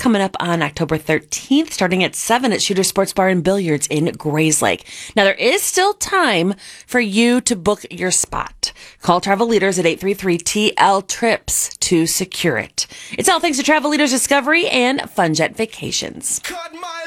coming up on October 13th, starting at 7 at Shooter Sports Bar and Billiards in Grayslake. Now, there is still time for you to book your spot. Call Travel Leaders at 833-TL-TRIPS to secure it. It's all thanks to Travel Leaders Discovery and FunJet Vacations.